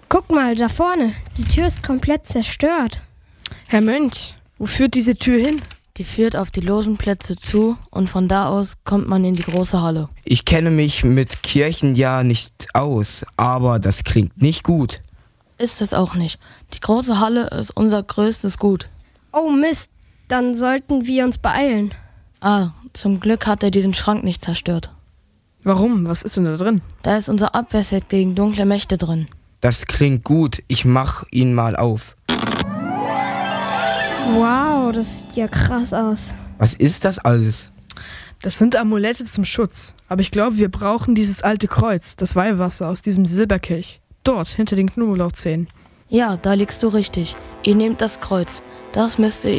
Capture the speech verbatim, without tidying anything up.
Guck mal, da vorne. Die Tür ist komplett zerstört. Herr Mönch, wo führt diese Tür hin? Die führt auf die Logenplätze zu und von da aus kommt man in die große Halle. Ich kenne mich mit Kirchen ja nicht aus, aber das klingt nicht gut. Ist es auch nicht. Die große Halle ist unser größtes Gut. Oh Mist, dann sollten wir uns beeilen. Ah, zum Glück hat er diesen Schrank nicht zerstört. Warum? Was ist denn da drin? Da ist unser Abwehrset gegen dunkle Mächte drin. Das klingt gut, ich mach ihn mal auf. Wow, das sieht ja krass aus. Was ist das alles? Das sind Amulette zum Schutz. Aber ich glaube, wir brauchen dieses alte Kreuz, das Weihwasser aus diesem Silberkelch. Dort, hinter den Knoblauchzehen. Ja, da liegst du richtig. Ihr nehmt das Kreuz. Das müsst ihr